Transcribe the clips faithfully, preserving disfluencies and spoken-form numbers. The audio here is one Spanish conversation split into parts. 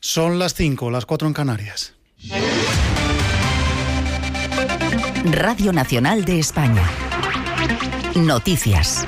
Son las cinco, las cuatro en Canarias. Radio Nacional de España. Noticias.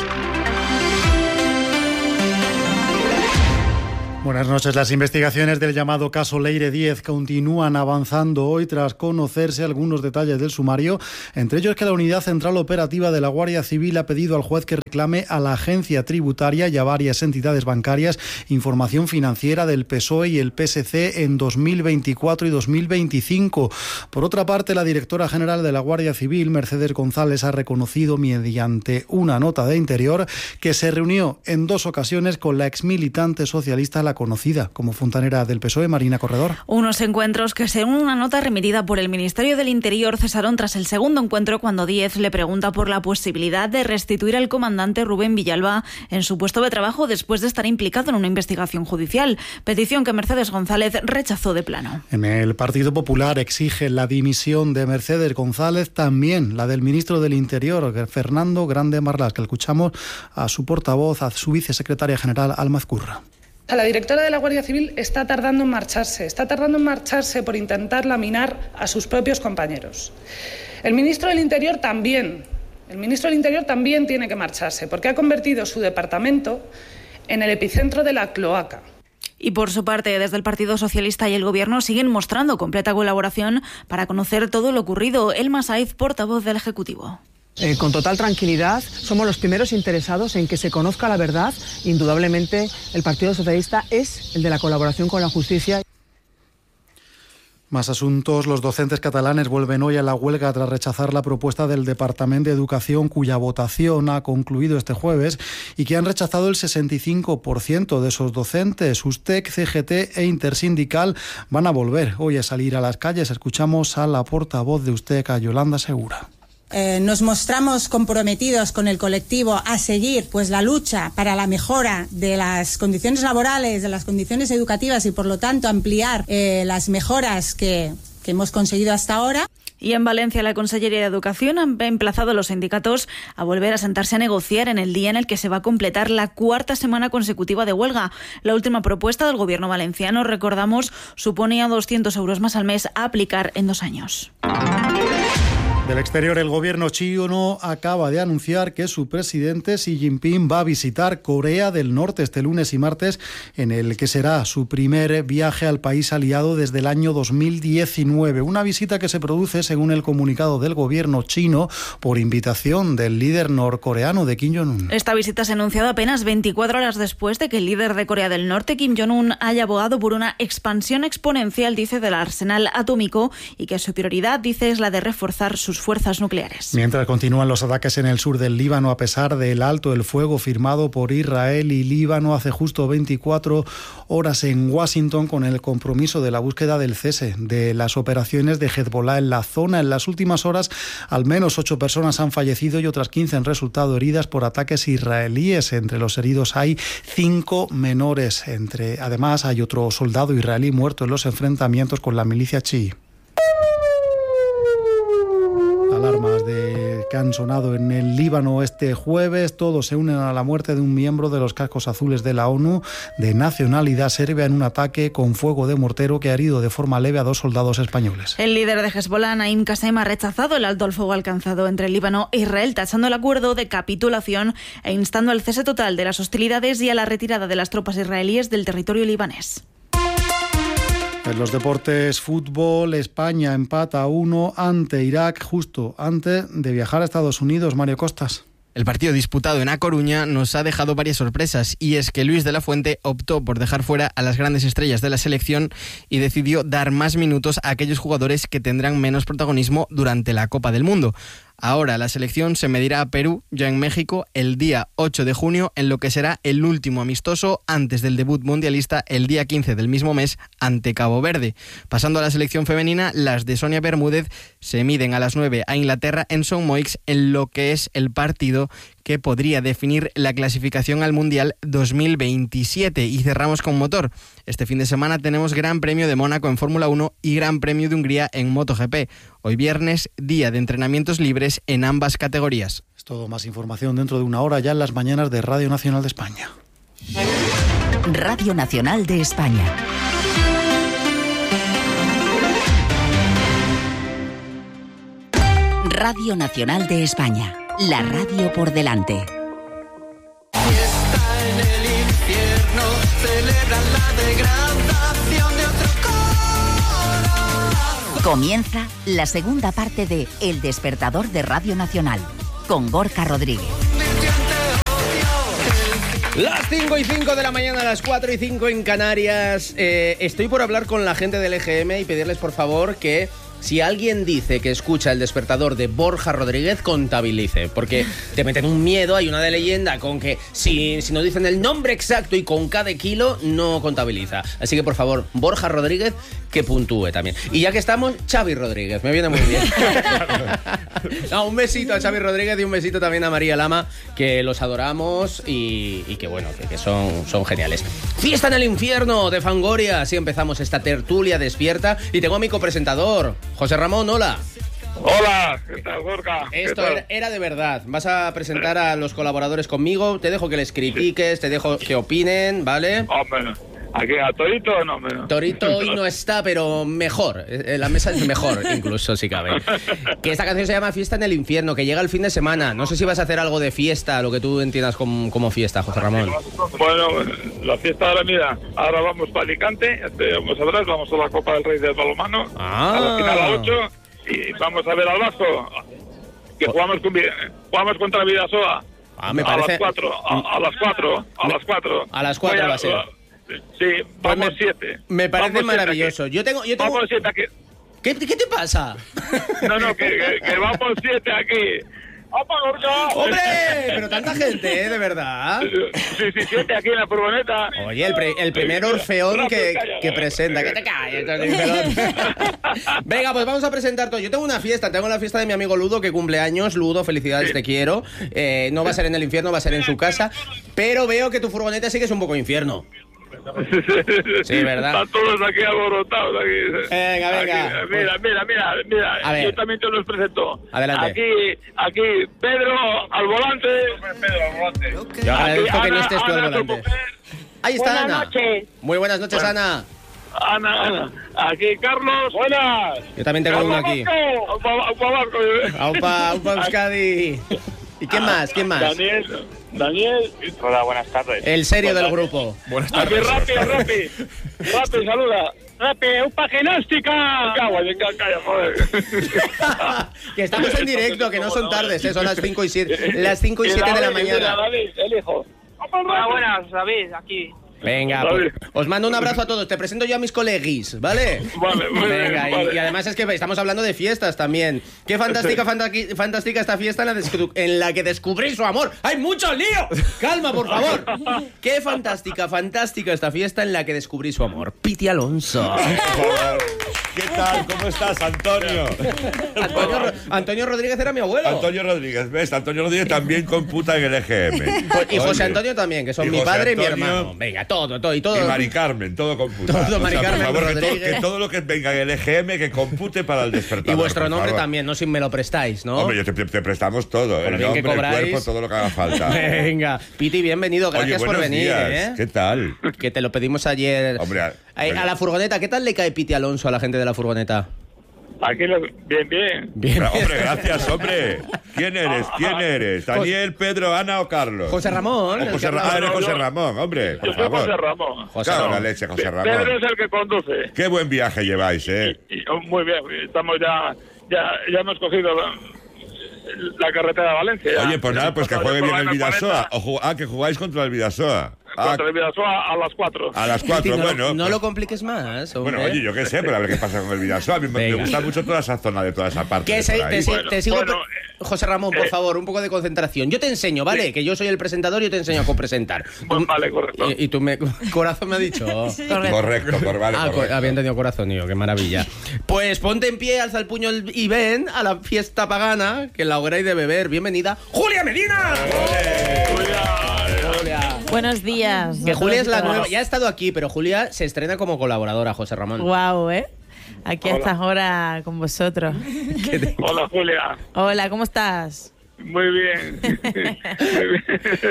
Buenas noches. Las investigaciones del llamado caso Leire Díez continúan avanzando hoy tras conocerse algunos detalles del sumario, entre ellos que la Unidad Central Operativa de la Guardia Civil ha pedido al juez que reclame a la agencia tributaria y a varias entidades bancarias información financiera del P S O E y el P S C en dos mil veinticuatro y dos mil veinticinco. Por otra parte, la directora general de la Guardia Civil, Mercedes González, ha reconocido mediante una nota de Interior que se reunió en dos ocasiones con la exmilitante socialista, la conocida como fontanera del P S O E, Marina Corredor. Unos encuentros que, según una nota remitida por el Ministerio del Interior, cesaron tras el segundo encuentro cuando Díez le pregunta por la posibilidad de restituir al comandante Rubén Villalba en su puesto de trabajo después de estar implicado en una investigación judicial, petición que Mercedes González rechazó de plano. En el Partido Popular exige la dimisión de Mercedes González, también la del ministro del Interior, Fernando Grande Marlaska, que escuchamos a su portavoz, a su vicesecretaria general, Alma Ezcurra. La directora de la Guardia Civil está tardando en marcharse, está tardando en marcharse por intentar laminar a sus propios compañeros. El ministro del Interior también, el ministro del Interior también tiene que marcharse, porque ha convertido su departamento en el epicentro de la cloaca. Y por su parte, desde el Partido Socialista y el Gobierno siguen mostrando completa colaboración para conocer todo lo ocurrido. Elma Saiz, portavoz del Ejecutivo. Eh, con total tranquilidad, somos los primeros interesados en que se conozca la verdad. Indudablemente, el Partido Socialista es el de la colaboración con la justicia. Más asuntos. Los docentes catalanes vuelven hoy a la huelga tras rechazar la propuesta del Departamento de Educación, cuya votación ha concluido este jueves y que han rechazado el sesenta y cinco por ciento de esos docentes. USTEC, C G T e Intersindical van a volver hoy a salir a las calles. Escuchamos a la portavoz de USTEC, a Yolanda Segura. Eh, nos mostramos comprometidos con el colectivo a seguir pues la lucha para la mejora de las condiciones laborales, de las condiciones educativas y por lo tanto ampliar eh, las mejoras que, que hemos conseguido hasta ahora. Y en Valencia, la Consellería de Educación ha emplazado a los sindicatos a volver a sentarse a negociar en el día en el que se va a completar la cuarta semana consecutiva de huelga. La última propuesta del Gobierno valenciano, recordamos, suponía doscientos euros más al mes a aplicar en dos años. Del exterior, el gobierno chino acaba de anunciar que su presidente Xi Jinping va a visitar Corea del Norte este lunes y martes, en el que será su primer viaje al país aliado desde el año dos mil diecinueve. Una visita que se produce, según el comunicado del gobierno chino, por invitación del líder norcoreano de Kim Jong-un. Esta visita se ha anunciado apenas veinticuatro horas después de que el líder de Corea del Norte, Kim Jong-un, haya abogado por una expansión exponencial, dice, del arsenal atómico y que su prioridad, dice, es la de reforzar sus fuerzas nucleares. Mientras continúan los ataques en el sur del Líbano, a pesar del alto el fuego firmado por Israel y Líbano hace justo veinticuatro horas en Washington, con el compromiso de la búsqueda del cese de las operaciones de Hezbollah en la zona. En las últimas horas, al menos ocho personas han fallecido y otras quince han resultado heridas por ataques israelíes. Entre los heridos hay cinco menores. Entre, además, hay otro soldado israelí muerto en los enfrentamientos con la milicia chií. Alarmas de que han sonado en el Líbano este jueves. Todos se unen a la muerte de un miembro de los cascos azules de la ONU de nacionalidad serbia en un ataque con fuego de mortero que ha herido de forma leve a dos soldados españoles. El líder de Hezbollah, Naim Qassem, ha rechazado el alto al fuego alcanzado entre Líbano e Israel, tachando el acuerdo de capitulación e instando al cese total de las hostilidades y a la retirada de las tropas israelíes del territorio libanés. En los deportes, fútbol, España empata a uno ante Irak justo antes de viajar a Estados Unidos. Mario Costas. El partido disputado en A Coruña nos ha dejado varias sorpresas, y es que Luis de la Fuente optó por dejar fuera a las grandes estrellas de la selección y decidió dar más minutos a aquellos jugadores que tendrán menos protagonismo durante la Copa del Mundo. Ahora la selección se medirá a Perú, ya en México, el día ocho de junio, en lo que será el último amistoso antes del debut mundialista el día quince del mismo mes ante Cabo Verde. Pasando a la selección femenina, las de Sonia Bermúdez se miden a las nueve a Inglaterra en Saint Moix, en lo que es el partido que podría definir la clasificación al Mundial dos mil veintisiete. Y cerramos con motor. Este fin de semana tenemos Gran Premio de Mónaco en Fórmula uno y Gran Premio de Hungría en MotoGP. Hoy viernes, día de entrenamientos libres en ambas categorías. Es todo. Más información dentro de una hora ya en las mañanas de Radio Nacional de España. Radio Nacional de España. Radio Nacional de España. La radio por delante. Fiesta en el infierno, celebran la degradación de otro corazón. Comienza la segunda parte de El Despertador de Radio Nacional, con Gorka Rodríguez. Las cinco y cinco de la mañana, las cuatro y cinco en Canarias. Eh, estoy por hablar con la gente del E G M y pedirles por favor que si alguien dice que escucha El Despertador de Borja Rodríguez, contabilice, porque te meten un miedo, hay una de leyenda con que si, si no dicen el nombre exacto y con cada kilo, no contabiliza. Así que por favor, Borja Rodríguez, que puntúe también. Y ya que estamos, Xavi Rodríguez, me viene muy bien. No, un besito a Xavi Rodríguez y un besito también a María Lama, que los adoramos y, y que bueno, que, que son, son geniales. Fiesta en el infierno de Fangoria, así empezamos esta tertulia despierta y tengo a mi copresentador, José Ramón, hola. Hola, ¿qué tal, Gorka? Esto era, era de verdad. Vas a presentar a los colaboradores conmigo, te dejo que les critiques, te dejo que opinen, ¿vale? Hombre, aquí a Torito no me... Torito hoy no está, pero mejor. La mesa es mejor, incluso, si cabe. Que esta canción se llama Fiesta en el infierno, que llega el fin de semana. No sé si vas a hacer algo de fiesta, lo que tú entiendas como, como fiesta, José Ramón. Bueno, la fiesta de la mira. Ahora vamos para Alicante, vamos atrás, vamos a la Copa del Rey del Balonmano, ah. a la final a ocho, y vamos a ver al Vasco, que jugamos, con, jugamos contra Vidasoa. Ah, me a parece... las cuatro, a, a las cuatro, a las cuatro. A las cuatro va a ser. Sí, vamos pues me, siete. Me parece vamos maravilloso. Yo tengo, yo tengo... Vamos siete aquí. ¿Qué, ¿Qué te pasa? No, no, que, que, que vamos siete aquí. ¡Hombre! Pero tanta gente, ¿eh? De verdad. Sí, sí, siete aquí en la furgoneta. Oye, el, pre, el primer Orfeón que, que presenta. ¡Que te calles! Venga, pues vamos a presentar todo. Yo tengo una fiesta, tengo la fiesta de mi amigo Ludo, que cumple años. Ludo, felicidades, te quiero. Eh, no va a ser en el infierno, va a ser en su casa. Pero veo que tu furgoneta sí que es un poco infierno. Sí, ¿verdad? Están todos aquí alborotados. Aquí. Venga, venga. Aquí, mira, mira, mira, mira. A ver. Yo también te los presento. Adelante. Aquí, aquí, Pedro al volante. Pedro al volante. Yo agradezco que no estés tú al volante. Ahí está buenas Ana. Noches. Muy buenas noches, bueno. Ana. Ana, Ana. Aquí Carlos. Buenas. Yo también tengo uno aquí. Aupa, Aupa Euskadi. ¿Y quién más? ¿Quién más? Daniel. Daniel. Hola, buenas tardes. El serio del grupo. Buenas tardes. Aquí, Rapi, Rapi. Rapi, saluda. Rapi, ¡upa ginástica! Calla, calla, joder. Que estamos en directo, que no son tardes, ¿eh? Son las cinco y siete. Las cinco y siete de la mañana. David, el hijo. Hola, buenas, David, aquí. Venga, pues, os mando un abrazo a todos. Te presento yo a mis coleguis, ¿vale? Vale, muy Venga, bien, vale. Y, y además es que estamos hablando de fiestas también. Qué fantástica, fantaqui, fantástica esta fiesta en la, en la que descubrí su amor. ¡Hay mucho lío! ¡Calma, por favor! Qué fantástica, fantástica esta fiesta en la que descubrí su amor. Piti Alonso. ¿Qué tal? ¿Cómo estás, Antonio? Antonio, Antonio Rodríguez era mi abuelo. Antonio Rodríguez, ¿ves? Antonio Rodríguez también computa en el E G M. Y José Antonio también, que son y mi José padre Antonio, y mi hermano. Venga, todo, todo y todo. Y Mari Carmen, todo computa. Todo Mari o sea, Carmen por favor, que todo, Rodríguez. que todo lo que venga en el E G M que compute para el despertador. Y vuestro nombre favor. también, no si me lo prestáis, ¿no? Hombre, te, te prestamos todo. Por el bien que nombre, el cobráis. cuerpo, todo lo que haga falta. Venga, Piti, bienvenido, gracias Oye, por venir, días. ¿eh? ¿Qué tal? Que te lo pedimos ayer. Hombre, a, a, a la furgoneta, ¿qué tal le cae Piti Alonso a la gente de la furgoneta? Aquí, lo, bien, bien. Bien. Hombre, gracias, hombre. ¿Quién eres? ¿Quién eres? ¿Daniel, Pedro, Ana o Carlos? José Ramón. Oh, José, Ra ah, eres José Ramón, hombre, por Yo soy favor. José Ramón. José Claro, Ramón. la leche, José Ramón. Pedro es el que conduce. Qué buen viaje lleváis, ¿eh? Y, y, oh, muy bien, estamos ya, ya, ya hemos cogido la, la carretera de Valencia. Ya. Oye, pues nada, pues que juegue bien el Vidasoa. O ah, que jugáis contra el Vidasoa. Ah, Contra el Vidasoa a las cuatro. a las cuatro, no, bueno. No pues, lo compliques más, hombre. bueno, oye, yo qué sé, pero a ver qué pasa con el Vidasoa. A mí me, me Venga. gusta mucho toda esa zona de toda esa parte. Que de se- por ahí. te, si- Bueno, te sigo, bueno, pre- José Ramón, por eh, favor, un poco de concentración. Yo te enseño, ¿vale? Sí. Que yo soy el presentador y yo te enseño a copresentar. Pues vale, correcto. Y, y tú me... Corazón me ha dicho. Correcto, por vale, Ah, co- correcto. había entendido corazón, yo, qué maravilla. Pues ponte en pie, alza el puño y ven a la fiesta pagana, que en la hoguera hay de beber. Bienvenida, Julia Medina. Julia. Buenos días. Que Julia es la nueva, ya ha estado aquí, pero Julia se estrena como colaboradora, José Ramón. Guau, ¿eh? Aquí a Hola. estas horas con vosotros. Que te- Hola, Julia. Hola, ¿cómo estás? Muy bien. Muy bien.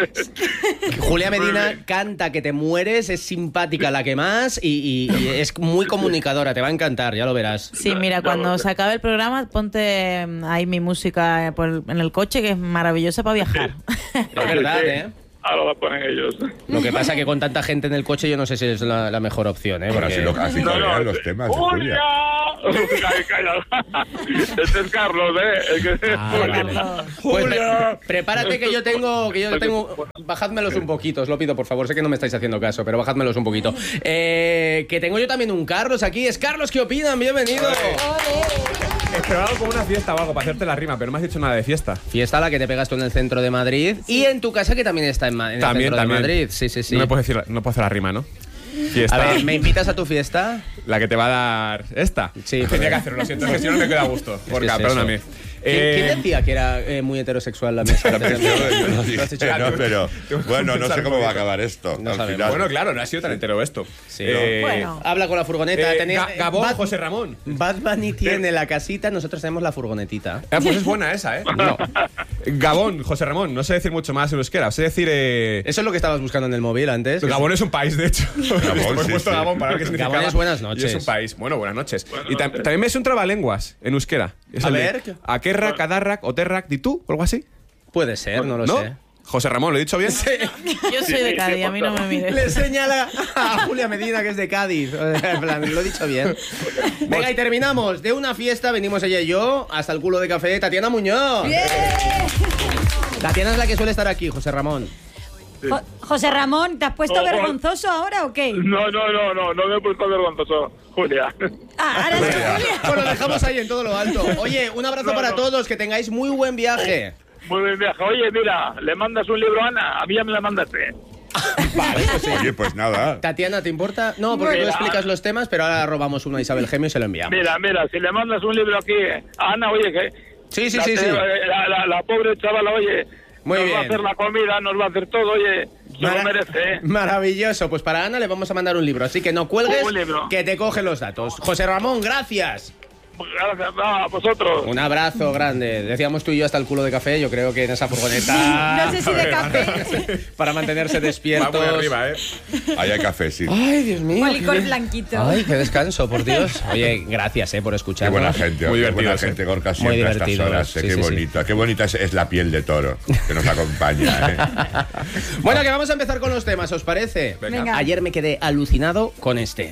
Julia Medina canta que te mueres, es simpática la que más y, y, y es muy comunicadora, te va a encantar, ya lo verás. Sí, mira, cuando se acabe el programa, ponte ahí mi música por, en el coche, que es maravillosa para viajar. Es verdad, ¿eh? Ahora la ponen ellos. Lo que pasa que con tanta gente en el coche yo no sé si es la, la mejor opción, ¿eh? Bueno, Porque... así, lo, así No, corean no, los temas de ¡Julia! Julia. Calla, calla. Este es Carlos, ¿eh? El que... Ah, vale. Pues pre prepárate que yo tengo, que yo tengo... Bajádmelos un poquito, os lo pido, por favor. Sé que no me estáis haciendo caso, pero bajádmelos un poquito. Eh, que tengo yo también un Carlos aquí. Es Carlos, ¿qué opinan? Bienvenido. Esperaba como una fiesta o algo para hacerte la rima, pero no me has dicho nada de fiesta. Fiesta la que te pegas tú en el centro de Madrid. Sí. Y en tu casa, que también está en, Ma en también, el centro también. de Madrid. Sí, sí, sí. No me puedes decir, no puedo hacer la rima, ¿no? Fiesta. A ver, ¿me invitas a tu fiesta? La que te va a dar esta. Sí. Tenía que hacerlo, lo siento, es que si no me queda a gusto. Porque, es que es perdóname. eso. ¿Quién, eh... ¿Quién decía que era eh, muy heterosexual la mesa? yo, yo no dije, no, pero bueno, no sé cómo va a acabar esto. No al final. Bueno, claro, no ha sido tan entero esto. Sí, eh, ¿no? Bueno. Habla con la furgoneta. Eh, Tenéis, Gabón, Bad, José Ramón. Bad Bunny tiene la casita, nosotros tenemos la furgonetita. Ah, pues es buena esa, ¿eh? No. Gabón, José Ramón, no sé decir mucho más en euskera. Sé decir... Eh... Eso es lo que estabas buscando en el móvil antes. Gabón es un país, de hecho. Gabón, pues sí, puesto sí. Gabón para ver qué significa. Gabón es buenas noches. Y es un país. Bueno, buenas noches. Buenas y tam noches. También me es un trabalenguas en euskera. Es a el ver. Akerrak, Kadarrak, Oterrak, Ditú, o algo así. Puede ser, no lo ¿No? sé. José Ramón, ¿lo he dicho bien? Sí. Yo soy de Cádiz, a mí no me mires. Le señala a Julia Medina que es de Cádiz. En plan, lo he dicho bien. Venga, y terminamos. De una fiesta venimos ella y yo hasta el culo de café. Tatiana Muñoz. ¡Bien! Tatiana es la que suele estar aquí, José Ramón. Sí. Jo José Ramón, ¿te has puesto no, vergonzoso ahora o qué? No, no, no, no, no me he puesto vergonzoso, Julia. Ah, ahora es Julia. Bueno, lo dejamos ahí en todo lo alto. Oye, un abrazo no, para no. todos, que tengáis muy buen viaje. Muy buen viaje. Oye, mira, le mandas un libro a Ana, a mí ya me la mandaste. Vale, pues sí. Oye, pues nada. Tatiana, ¿te importa? No, porque mira, tú explicas los temas, pero ahora robamos uno a Isabel Gemio y se lo enviamos. Mira, mira, si le mandas un libro aquí a Ana, oye, que... Sí, sí, la, sí, sí. La, la, la pobre chavala, oye... Muy nos bien. va a hacer la comida, nos va a hacer todo, oye, se Mar lo merece, ¿eh? Maravilloso, pues para Ana le vamos a mandar un libro, así que no cuelgues, que te coge los datos. José Ramón, gracias. Gracias a vosotros. Un abrazo grande. Decíamos tú y yo hasta el culo de café, yo creo que en esa furgoneta... No sé si de café. Para mantenerse despiertos. Va muy arriba, ¿eh? Ahí hay café, sí. Ay, Dios mío. Un licor blanquito. Ay, qué descanso, por Dios. Oye, gracias, eh, por escuchar. Qué buena gente, muy qué buena sí. gente, Gorka, siempre a estas horas. Sí, qué sí, bonita, sí. qué bonita es, es la piel de toro que nos acompaña, ¿eh? Bueno, que vamos a empezar con los temas, ¿os parece? Venga. Venga. Ayer me quedé alucinado con este.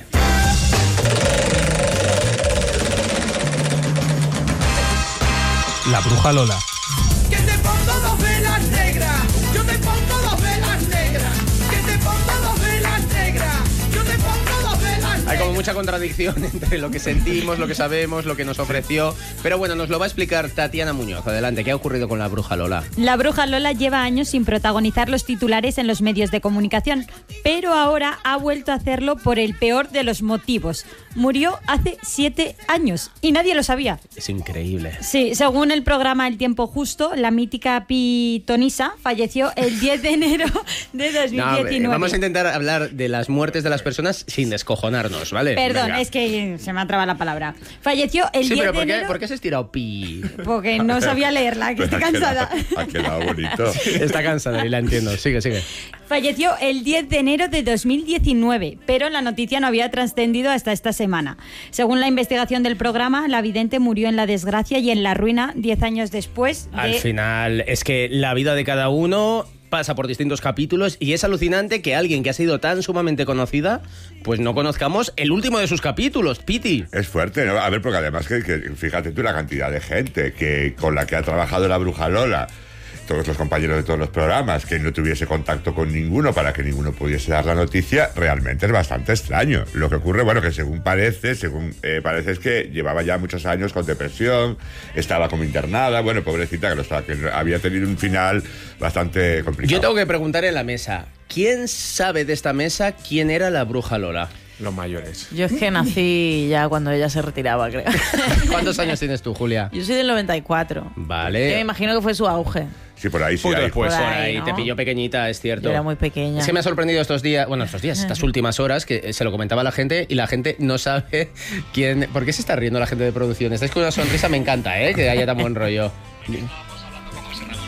La bruja Lola. Que te pongo dos velas negras, yo te pongo dos velas negras. Que te pongo dos velas negras, yo te pongo dos velas negras. Hay como mucha contradicción entre lo que sentimos, lo que sabemos, lo que nos ofreció. Pero bueno, nos lo va a explicar Tatiana Muñoz. Adelante, ¿qué ha ocurrido con la bruja Lola? La bruja Lola lleva años sin protagonizar los titulares en los medios de comunicación, pero ahora ha vuelto a hacerlo por el peor de los motivos. Murió hace siete años y nadie lo sabía. Es increíble. Sí, según el programa El Tiempo Justo, la mítica pitonisa falleció el diez de enero de dos mil diecinueve. No, vamos a intentar hablar de las muertes de las personas sin descojonarnos, ¿vale? Perdón, Venga. es que se me ha trabado la palabra. Falleció el sí, diez pero de ¿por qué, enero... ¿por qué se ha estirado pi? Porque no sabía leerla, que estoy cansada. Ha quedado bonito. Está cansada y la entiendo. Sigue, sigue. Falleció el diez de enero de dos mil diecinueve, pero la noticia no había trascendido hasta esta semana. Según la investigación del programa, la vidente murió en la desgracia y en la ruina diez años después de... Al final, es que la vida de cada uno pasa por distintos capítulos y es alucinante que alguien que ha sido tan sumamente conocida, pues no conozcamos el último de sus capítulos, Piti. Es fuerte, ¿no? A ver, porque además que, que fíjate tú la cantidad de gente que con la que ha trabajado la bruja Lola, todos los compañeros de todos los programas, que no tuviese contacto con ninguno para que ninguno pudiese dar la noticia, realmente es bastante extraño. Lo que ocurre, bueno, que según parece, según eh, parece es que llevaba ya muchos años con depresión, estaba como internada, bueno, pobrecita, que, lo estaba, que había tenido un final bastante complicado. Yo tengo que preguntar en la mesa, ¿quién sabe de esta mesa quién era la bruja Lola? Los mayores. Yo es que nací ya cuando ella se retiraba, creo. ¿Cuántos años tienes tú, Julia? Yo soy del noventa y cuatro. Vale. Yo me imagino que fue su auge. Sí, por ahí sí. Ahí, después. Por Por ahí, ahí, ¿no? te pilló pequeñita, es cierto. Yo era muy pequeña. Es que me ha sorprendido estos días, bueno, estos días, estas últimas horas, que se lo comentaba a la gente y la gente no sabe quién... ¿Por qué se está riendo la gente de producción? Estáis con una sonrisa, me encanta, ¿eh? Que haya tan buen rollo.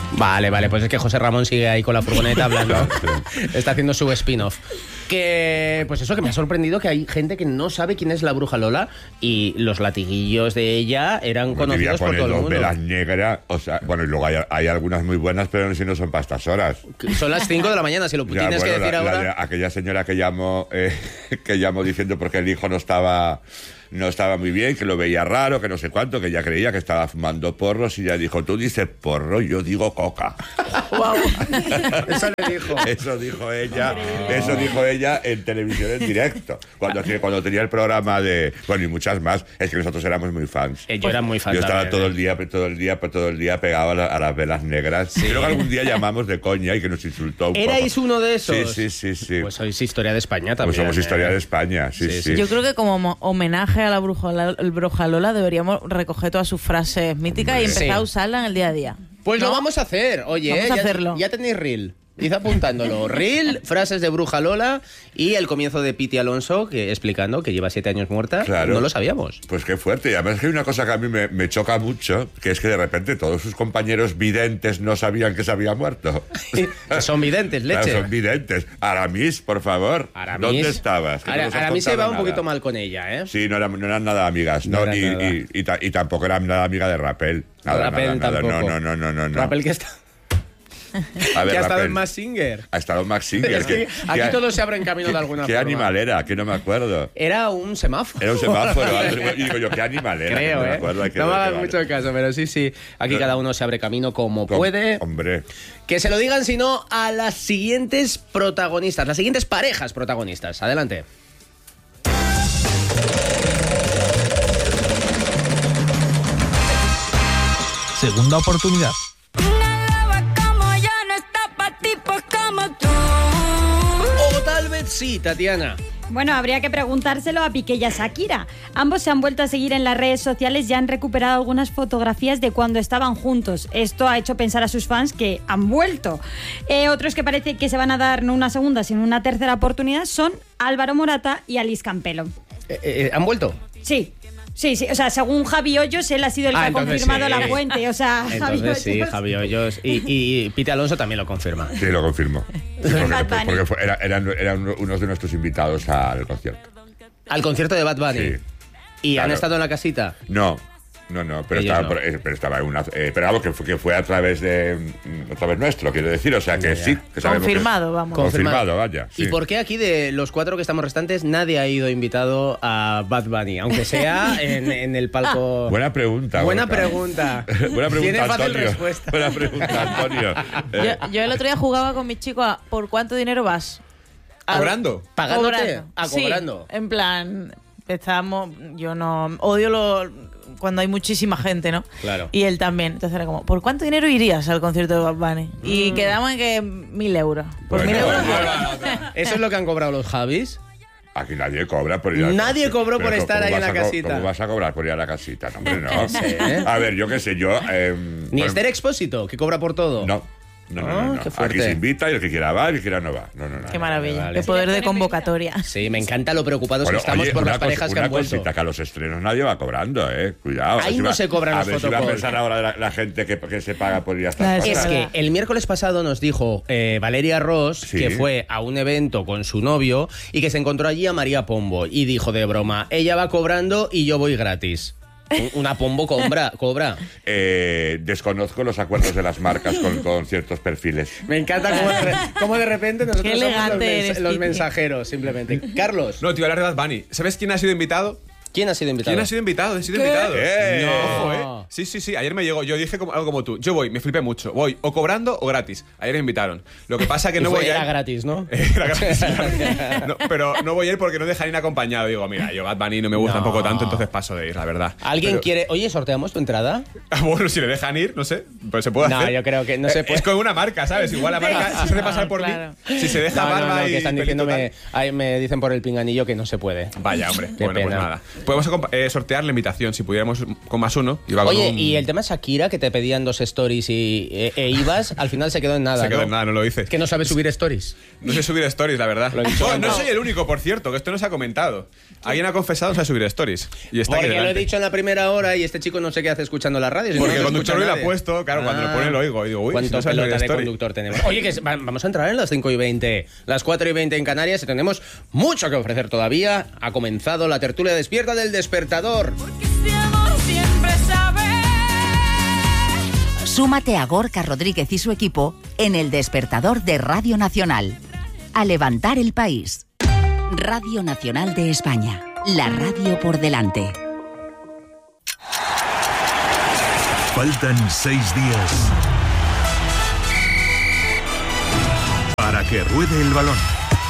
Vale, vale, pues es que José Ramón sigue ahí con la furgoneta hablando. Está haciendo su spin-off. Que, pues eso, que me ha sorprendido que hay gente que no sabe quién es la Bruja Lola y los latiguillos de ella eran Pues conocidos por todo el dos mundo. velas negras, o sea, bueno, y luego hay, hay algunas muy buenas, pero no sé si no son para estas horas. Son las cinco de la mañana, si lo Ya, tienes bueno, que decir la- la ahora. de aquella señora que llamó, eh, que llamó diciendo porque el hijo no estaba... no estaba muy bien, que lo veía raro, que no sé cuánto, que ella creía que estaba fumando porros y ella dijo, tú dices porro, yo digo coca. Wow. Eso le dijo. Eso dijo ella, eso dijo ella en televisión en directo, cuando, cuando tenía el programa de, bueno, y muchas más, es que nosotros éramos muy fans. Eh, yo era muy fan Yo estaba también, todo eh. el día, todo el día, todo el día pegado a, la- a las velas negras. Creo que algún día llamamos de coña y que nos insultó un ¿Erais poco. uno de esos? Sí, sí, sí, sí. Pues sois historia de España también. Pues somos ¿eh? historia de España, sí, sí. Yo creo que como mo- homenaje a la Bruja, el Bruja Lola deberíamos recoger todas sus frases míticas y empezar Sí. a usarlas en el día a día. Pues ¿No? lo vamos a hacer, oye, Vamos a ya, hacerlo. ya tenéis reel. Id apuntándolo. Reel, frases de Bruja Lola y el comienzo de Piti Alonso, que explicando que lleva siete años muerta. Claro. No lo sabíamos. Pues qué fuerte. Y además es que hay una cosa que a mí me, me choca mucho, que es que de repente todos sus compañeros videntes no sabían que se había muerto. Son videntes, leche. Claro, son videntes. Aramis, por favor. Aramis. ¿Dónde estabas? Que no Ahora, nos has ahora a mí se contado va un nada. poquito mal con ella, ¿eh? Sí, no eran, no eran nada amigas. No No, eran y, nada. y- y ta- y tampoco eran nada amiga de Rappel. Nada, Rappel nada, nada. tampoco. No, no, no, no, no. Rappel que está... A ver, que ha estado Rappel. en Mask Singer. Ha estado Max Singer. Es que aquí todo se abre en camino de alguna ¿Qué forma. animal era? Que no me acuerdo. Era un semáforo. Era un semáforo. Y digo yo, ¿qué animal era? Creo, Que no me ¿eh? acuerdo. Hay que No me ver hagas qué mucho vale. caso, pero sí, sí. Aquí No. cada uno se abre camino como Com- puede. Hombre. Que se lo digan, si no, a las siguientes protagonistas, las siguientes parejas protagonistas. Adelante. Segunda oportunidad. Como ya no está pa' tipos como tú. O tal vez sí, Tatiana. Bueno, habría que preguntárselo a Piqué y a Shakira. Ambos se han vuelto a seguir en las redes sociales y han recuperado algunas fotografías de cuando estaban juntos. Esto ha hecho pensar a sus fans que han vuelto. Eh, otros que parece que se van a dar no una segunda, sino una tercera oportunidad son Álvaro Morata y Alice Campelo. Eh, eh, ¿Han vuelto? Sí. Sí, sí, o sea, según Javi Hoyos, él ha sido el que Ah, ha entonces confirmado sí. la fuente, o sea, Javi Entonces sí, Hoyos. Javi Hoyos. Y, y Piti Alonso también lo confirma. Sí, lo confirmo. Sí, Bad porque Bunny. porque fue- era- eran, eran unos de nuestros invitados al concierto. Al concierto de Bad Bunny. Sí. ¿Y han Claro. estado en la casita? No, no, no, pero Ellos estaba, no. por- eh, pero estaba en una. Eh, pero vamos, que fue, que fue a través de. mm, a través nuestro, quiero decir. O sea que Ya, ya. sí. Que sabemos que- Confirmado, vamos. Confirmado, vaya. ¿Y sí. por qué aquí de los cuatro que estamos restantes nadie ha ido invitado a Bad Bunny? Aunque sea en, en el palco... Buena pregunta. Buena Gorka. pregunta. Buena pregunta, Tiene fácil Antonio. respuesta. Buena pregunta, Antonio. Eh, Yo, yo el otro día jugaba con mi chico a ¿por cuánto dinero vas? A- ¿Cobrando? ¿Pagándote? Cobrando. Ah, Sí, cobrando. en plan, estábamos, yo no, odio lo cuando hay muchísima gente, ¿no? Claro. Y él también. Entonces era como, ¿por cuánto dinero irías al concierto de Bad Bunny? Y quedamos en que mil euros. Por Bueno, mil euros. bueno, ¿Eso es lo que han cobrado los Javis? Aquí nadie cobra por ir a Nadie cobró Pero por ¿cómo estar ahí en vas la a co- casita? ¿Cómo vas a cobrar por ir a la casita? No, hombre, no. Sí, ¿eh? A ver, yo qué sé, yo. eh, Ni bueno, Esther Expósito, que cobra por todo. No. No, no, no, Ah, no. qué fuerte. Aquí se invita y el que quiera va, el que quiera no va. No, no, no. Qué maravilla. vale. Qué poder de convocatoria. Sí, me encanta lo preocupados Bueno, que estamos oye, por una las parejas cos- que han una vuelto. cosita, que a los estrenos nadie va cobrando, eh. Cuidado. a ver Ahí si no va- se cobran a los ver si va a fotocalls. pensar ahora la, la gente que, que se paga por ir a estas Claro, cosas. Es que el miércoles pasado nos dijo eh, Valeria Ross Sí. que fue a un evento con su novio y que se encontró allí a María Pombo y dijo de broma, ella va cobrando y yo voy gratis. Un- Una Pombo cobra, cobra. Eh, desconozco los acuerdos de las marcas con, con ciertos perfiles. Me encanta cómo de, re- cómo de repente nosotros Qué somos los, elegante mens- eres, los Titi. mensajeros, simplemente. Carlos, No, tío, hablar de Bad Bunny. ¿Sabes quién ha sido invitado? ¿quién ha sido invitado? ¿Quién ha sido invitado? He sido ¿Qué? invitado. ¡Eh! Ojo, ¿eh? Sí, sí, sí. Ayer me llegó. Yo dije como- algo como tú. Yo voy, me flipé mucho. Voy o cobrando o gratis. Ayer me invitaron. Lo que pasa que Y no fue- voy a era ir. gratis, ¿no? Era gratis. No, pero no voy a ir porque no dejan ir acompañado. Digo, mira, yo Bad Bunny no me gusta No. tampoco tanto, entonces paso de ir, la verdad. ¿Alguien Pero- quiere...? Oye, ¿sorteamos tu entrada? Ah, bueno, si le dejan ir, no sé, pues se puede No, hacer. yo creo que no se Eh, puede. Es con una marca, ¿sabes? Igual la marca si se hace pasar por Claro. mí. Si se deja No, no, barba no, y que están pelito diciéndome, tal. ay, me dicen por el pinganillo que no se puede. Vaya, hombre. Qué bueno, pena. pues nada. Podemos eh, sortear la invitación, si pudiéramos con más uno. Y Oye, un... y el tema Shakira, que te pedían dos stories y, e, e ibas, al final se quedó en nada, Se quedó ¿no? en nada, no lo hice. Que no sabes subir stories. No sé subir stories, la verdad. Lo he dicho Bueno, no antes. soy el único, por cierto, que esto no se ha comentado. Alguien ha confesado no sabe subir stories. Y está aquí Porque lo he delante. dicho en la primera hora y este chico no sé qué hace escuchando la radio. si Porque no el lo conductor escucha hoy lo ha nadie. puesto, claro, cuando lo pone lo oigo. Y digo, uy, ¿Cuánto si no sabe subir pelota de story. conductor tenemos? Oye, que va- vamos a entrar en las cinco y veinte, las cuatro y veinte en Canarias y tenemos mucho que ofrecer todavía. Ha comenzado la tertulia despierta del despertador. Súmate a Gorka Rodríguez y su equipo en el despertador de Radio Nacional. A levantar el país. Radio Nacional de España. La radio por delante. Faltan seis días para que ruede el balón.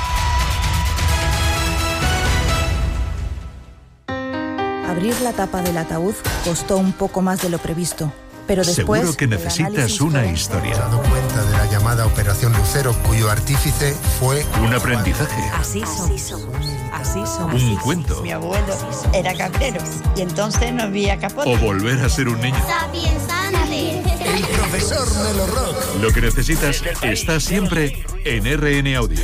Abrir la tapa del ataúd costó un poco más de lo previsto, pero después... Seguro que el necesitas análisis una forense- historia. dado cuenta de la llamada Operación Lucero, cuyo artífice fue... Un aprendizaje. Así somos. Así somos. Un cuento. Mi abuelo era cabrero y entonces no había capote. O volver a ser un niño. El profesor Melo Rock. Lo que necesitas está siempre en R N Audio.